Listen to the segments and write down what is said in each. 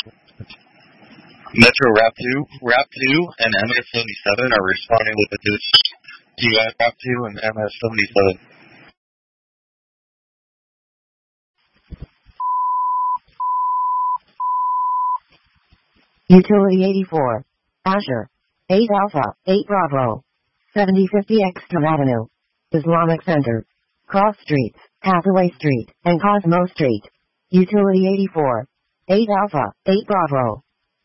Metro RAP2, and MS-77 are responding with the boost to RAP2 and MS-77. Utility 84. Azure. 8 Alpha, 8 Bravo. 7050 Ekstrom Avenue. Islamic Center. Cross Streets, Hathaway Street, and Cosmo Street. Utility 84. 8 Alpha, 8 Bravo.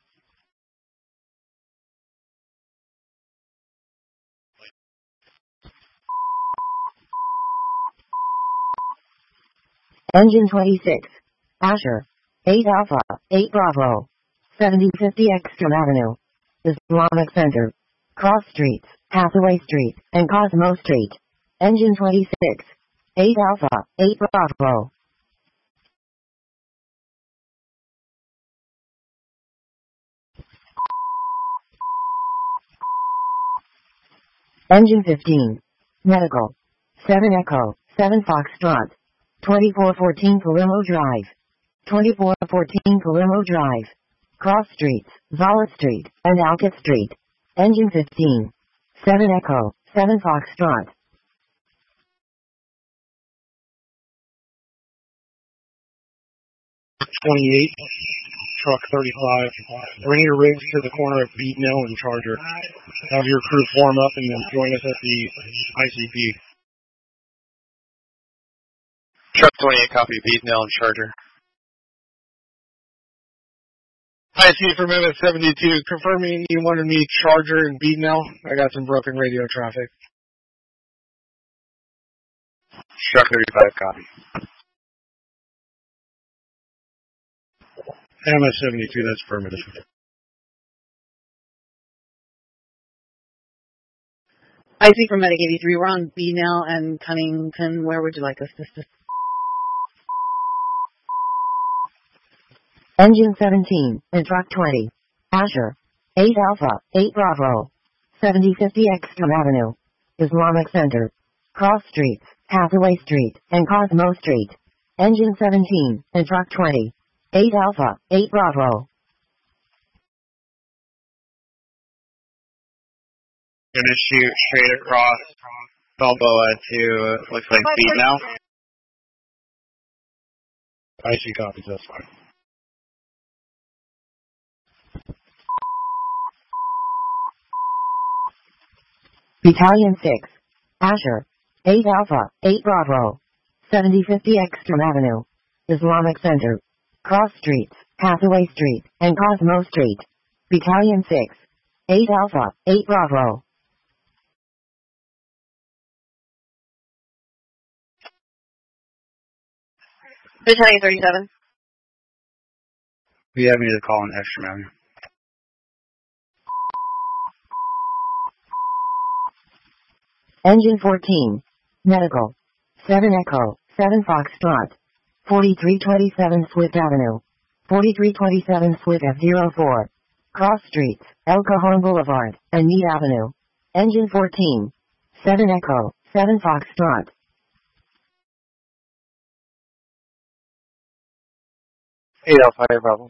Engine 26. Azure. 8 Alpha, 8 Bravo. 7050 Ekstrom Avenue. Islamic Center. Cross Streets, Hathaway Street, and Cosmo Street. Engine 26. 8 Alpha, 8 Bravo. Engine 15. Medical. 7 Echo, 7 Foxtrot. 2414 Palermo Drive. 2414 Palermo Drive. Cross Streets, Zala Street, and Alcott Street. Engine 15. 7 Echo, 7 Foxtrot. Truck 35. Bring your rigs to the corner of Beat Mill and Charger. Have your crew form up and then join us at the ICP. Truck 28, copy, Beat Mill and Charger. IC from MS-72, confirming you wanted me Charger and Beat Mill. I got some broken radio traffic. Truck 35, copy. MS-72, that's affirmative. IC from Medic 83, we're on B now and Cunnington. Where would you like us to? Engine 17, and Truck 20. Azure. 8 Alpha, 8 Bravo. 7050 Ekstrom Avenue. Islamic Center. Cross Streets, Hathaway Street, and Cosmo Street. Engine 17, and Truck 20. 8 Alpha, 8 Bravo. Gonna shoot straight across Balboa to, looks like Beat now. IC copies, that's fine. Battalion 6. Azure. 8 Alpha, 8 Bravo. 7050 Ekstrom Avenue. Islamic Center. Cross Streets, Hathaway Street, and Cosmo Street. Battalion 6. 8 Alpha, 8 Bravo. Battalion 37. We have me to call an extra man. Engine 14. Medical. 7 Echo, 7 Foxtrot. 4327 Swift Avenue. 4327 Swift F04. Cross Streets, El Cajon Boulevard, and Meade Avenue. Engine 14. 7 Echo, 7 Foxtrot. Alpha, Bravo.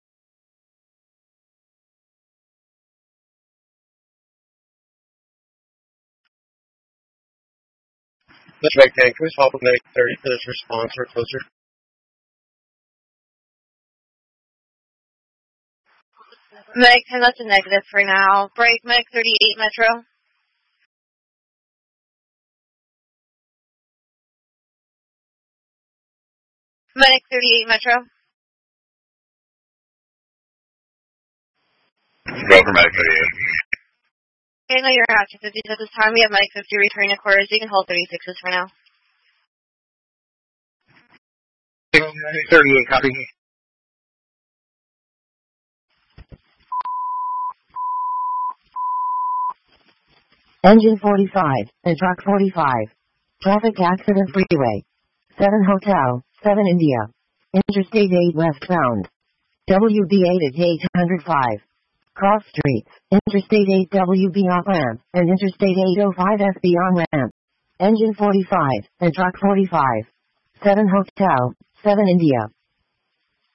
Let's make tank. Can we swap with Medic 30 for this response or closer? Medic 10, that's a negative for now. Break, Medic 38, Metro. Medic 38, Metro. Go for Medic 38. Okay, no, you're at 250 at this time. We have Medic 50 returning to quarters. You can hold 36s for now. 38, copy. Engine 45, and Truck 45. Traffic accident freeway. 7 Hotel, 7 India. Interstate 8 westbound. WB8 at 805. Cross Streets, Interstate 8 WB off ramp, and Interstate 805 SB on ramp. Engine 45, and Truck 45. 7 Hotel, 7 India.